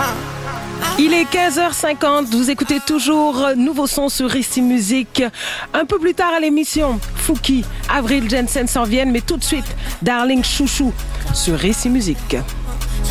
Il est 15h50, vous écoutez toujours Nouveau Son sur Ici Musique. Un peu plus tard à l'émission, Fouki, Avril Jensen s'en viennent, mais tout de suite, Darling Chouchou sur Ici Musique.